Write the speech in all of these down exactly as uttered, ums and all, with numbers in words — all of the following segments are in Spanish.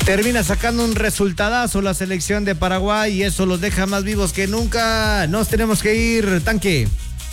Termina sacando un resultadazo la selección de Paraguay y eso los deja más vivos que nunca. Nos tenemos que ir, Tanque.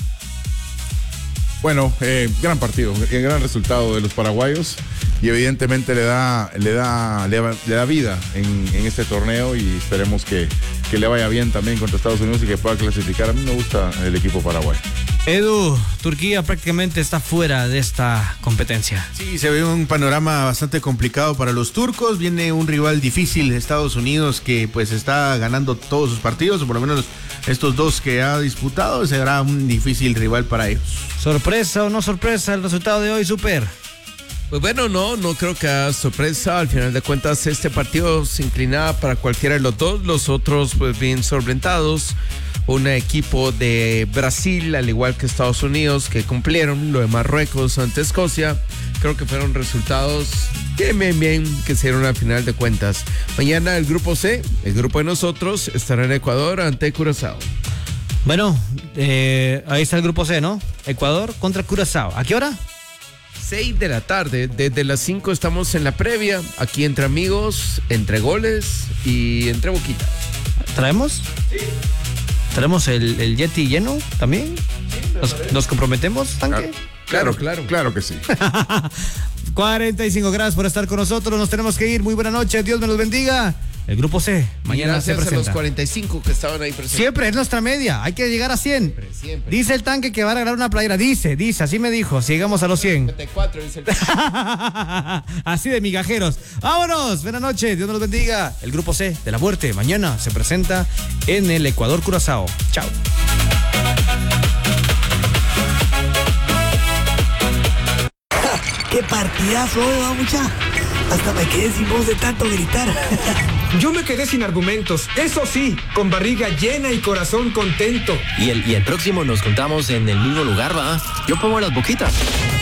Bueno, eh, gran partido, eh, gran resultado de los paraguayos y evidentemente le da, le da, le da, le da vida en, en este torneo y esperemos que, que le vaya bien también contra Estados Unidos y que pueda clasificar. A mí me gusta el equipo paraguayo. Edu, Turquía prácticamente está fuera de esta competencia. Sí, se ve un panorama bastante complicado para los turcos. Viene un rival difícil, Estados Unidos, que pues está ganando todos sus partidos, o por lo menos estos dos que ha disputado. Será un difícil rival para ellos. ¿Sorpresa o no sorpresa el resultado de hoy, Super? Pues bueno, no, no creo que haya sorpresa. Al final de cuentas, este partido se inclinaba para cualquiera de los dos. Los otros, pues bien solventados. Un equipo de Brasil, al igual que Estados Unidos, que cumplieron. Lo de Marruecos ante Escocia, creo que fueron resultados bien, bien, bien, que se dieron al final de cuentas. Mañana el grupo C, el grupo de nosotros, estará en Ecuador ante Curazao. Bueno, eh, ahí está el grupo C, ¿no? Ecuador contra Curazao. ¿A qué hora? seis de la tarde, desde las cinco estamos en la previa, aquí entre amigos, entre goles y entre boquitas. ¿Traemos? Sí. ¿Traemos el, el Yeti lleno también? Sí, ¿Nos, ¿Nos comprometemos, Tanque? Claro, claro, claro, claro que sí. cuarenta y cinco gracias por estar con nosotros, nos tenemos que ir, muy buena noche, Dios me los bendiga. El grupo C, mañana se presenta. Los cuarenta y cinco que estaban ahí presentes. Siempre es nuestra media, hay que llegar a cien. Siempre, siempre. Dice el Tanque que va a regalar una playera, dice, dice, así me dijo, si llegamos a los cien. cincuenta y cuatro, dice el... Así de migajeros. Vámonos, buenas noches, Dios me los bendiga. El grupo C de la muerte, mañana se presenta en el Ecuador Curazao. Chao. ¡Qué partidazo, eh, mucha! Hasta me quedé sin voz de tanto gritar. Yo me quedé sin argumentos, eso sí, con barriga llena y corazón contento. Y el, y el próximo nos juntamos en el mismo lugar, ¿va? Yo pongo las boquitas.